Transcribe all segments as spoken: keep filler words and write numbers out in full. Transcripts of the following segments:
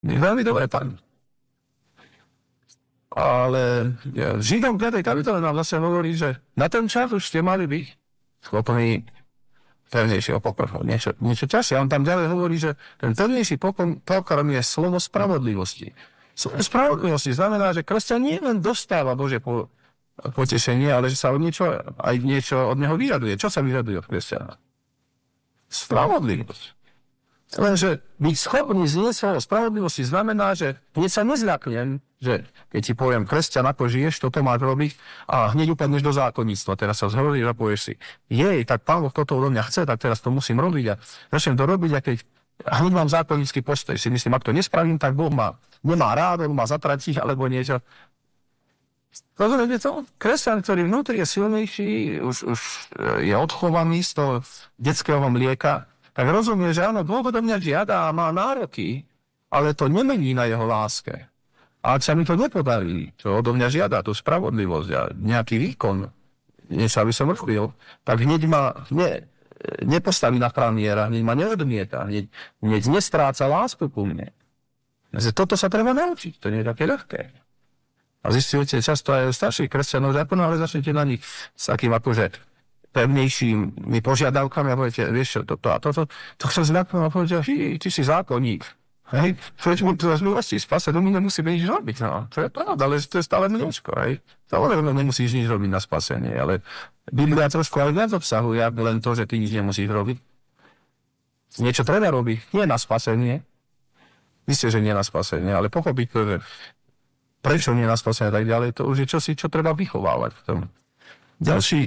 Veľmi dobre, pán. Ale Židom v piatej kapitole nám zase hovorí, že na ten čas už ste mali byť schopní pevnejšieho pokrmu. Niečo, niečo ťažšie. A on tam ďalej hovorí, že ten pevnejší pokrm je slovo spravodlivosti. Slovo spravodlivosti znamená, že kresťan nie len dostáva Božie po, potešenie, ale že sa od niečo, aj niečo od neho vyžaduje. Čo sa vyžaduje od kresťana? Spravodlivosť. Lenže byť schopný znieť svoje spravodlivosti znamená, že hneď sa nezľaknem, že keď ti poviem, kresťan, ako žiješ, toto máš robiť a hneď upadneš do zákonníctva. Teraz sa zhovoríš a povieš si, jej, tak Pán Boh toto odo mňa chce, tak teraz to musím robiť a začnem to robiť a keď hneď mám zákonnícky postoj, si myslím, ak to nespravím, tak Boh ma nemá rád, ma zatratí alebo niečo. Rozumiete to? Kresťan, ktorý vnútri je silnejší, už, už je odchovaný z toho detského mlieka, tak rozumie, že áno, Boh odo mňa žiada a má nároky, ale to nemení na jeho láske. A ak sa mi to nepodarí, čo odo mňa žiada, tú spravodlivosť a nejaký výkon, niečo, aby som robil, tak hneď ma ne, nepostaví na praniera, hneď ma neodmieta, hneď, hneď nestráca lásku ku mne. Takže toto sa treba naučiť, to nie je také ľahké. A zistujete často aj starších kresťanov, že ale začnete na nich s takým akože pevnejšími požiadavkami a poviete, vieš čo, toto a toto, to sa zľaknú a poviete, ty si zákonník. Hej, prečo mu to zľúvasti spase, to mi nemusí nič robiť, no. To je pravda, ale to je stále mliečko, hej. Samozrejme, nemusíš nič robiť na spasenie, ale Biblia trošku aj viac obsahuje, len to, že ty nič nemusíš robiť. Niečo treba robiť, nie na spasenie. Myslíte, že nie na spasenie, ale pochopiť to, že prečo nie na spasenie a tak ďalej, to už je čosi, čo treba vychovávať v tom. Ďalší,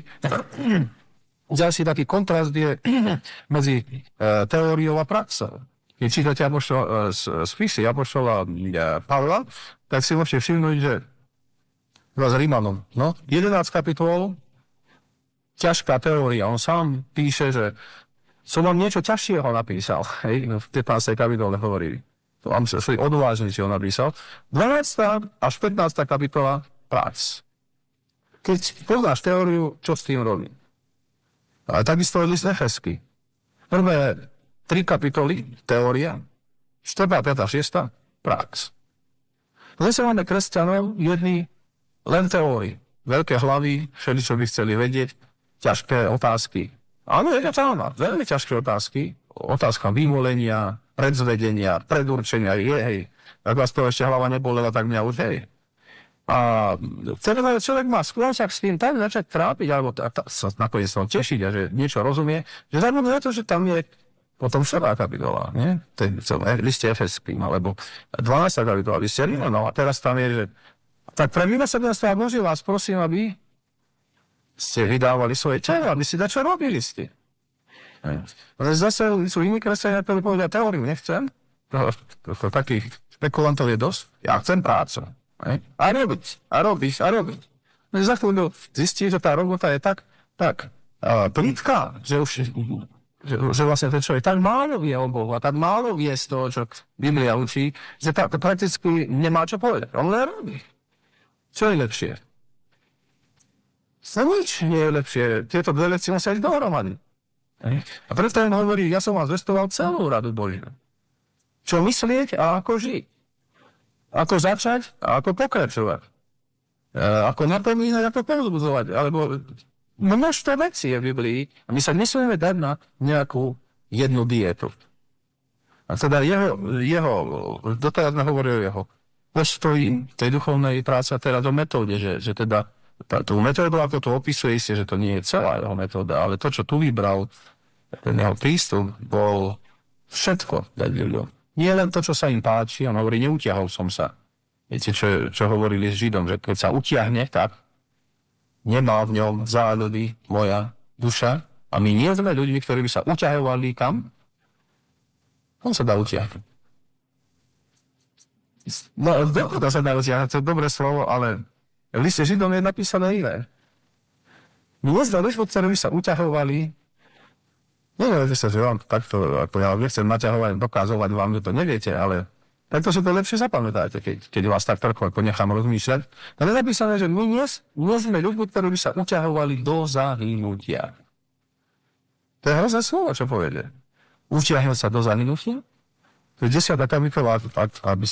ďalší taký kontrast je medzi uh, teóriou a praxou. Keď čítate apoštol, uh, spisy apoštola uh, Pavla, tak si môžete všimnúť, že s Rímanom, no, jedenásť kapitol, ťažká teória. On sám píše, že som vám niečo ťažšieho napísal. Hej, v pätnástej kapitole hovorí. To vám sa odvážne, čo on napísal. dvanásta až pätnásta kapitola prax. Keď poznáš teóriu, čo s tým robí. Ale takisto je list Efeský. Prvé tri kapitoly, teória, štvrtá, piatá, šiesta, prax. Zase máme kresťanov, jedni len teórii. Veľké hlavy, všetci, čo by chceli vedieť, ťažké otázky. Áno, je to áno, veľmi ťažké otázky. Otázka vyvolenia, predzvedenia, predurčenia, je, hej. Ak vás to ešte hlava nebolela, tak mňa už, hej. A celé človek má skôr sa s tým tak začať trápiť, alebo tak, tak sa nakoniec sa tešiť a že niečo rozumie, že zároveň na to, že tam je potom prvá kapitola, nie? Ten liste Efeským, alebo dvanásta kapitola, liste Rímanom, a teraz tam je, že tak pre milosrdenstvo Boží vás prosím, aby ste vydávali svoje telo, aby si dačo robili ste. Ale zase sú iní kresťania, ktorí povedia, teóriu nechcem, to, to, to, takých spekulantov je dosť, ja chcem prácu. A robiť, a robiť, a robiť. No za chvíľu zistí, že tá robota je tak, tak uh, plitká, že už, že, že vlastne ten človek tak málo vie o Bohu a tak málo vie z toho, čo Biblia učí, že tak prakticky nemá čo povedať. On len robí. Čo je lepšie? Sa nič nie je lepšie. Tieto dve veci musia ísť dohromady. A preto on hovorí, ja som vám zvestoval celú radu Božiu. Čo myslieť a ako žiť. Ako začať a ako pokračovať. E, ako napomínať, ako povzbudzovať. Alebo množstvo vecí je v Biblii a my sa nesmieme dať na nejakú jednu dietu. A teda jeho, jeho doteraz hovoril jeho postoji tej duchovnej práce a teda do metóde, že, že teda tá, tú metódu, ako to opisuje, isté, že to nie je celá jeho metóda, ale to, čo tu vybral, ten jeho prístup, bol všetko dať ľuďom. Nie len to, čo sa im páči, on hovorí, neutiahol som sa. Viete, čo, čo hovorili s Židom, že keď sa utiahne, tak nemá v ňom záľuby moja duša. A my nie sme ľuďmi, ktorí by sa utiahovali kam. On sa dá utiahnuť. No, to sa dá utiahnuť, to je dobré slovo, ale v liste Židom je napísané iné. My nie sme ľuďmi, ktorí by sa utiahovali. Neviete sa, že vám takto, ako ja nechcem naťahovať, dokázovať vám, že to neviete, ale takto si to lepšie zapamätáte, keď, keď vás tak trochu nechám rozmýšľať. Ale je napísané, že my nie, nie sme ľuďmi, ktorí by sa uťahovali do zahynutia. To je hrozné slovo, čo povede. Utiahnuť sa do zahynutia? To je desiata kapitola, tak, aby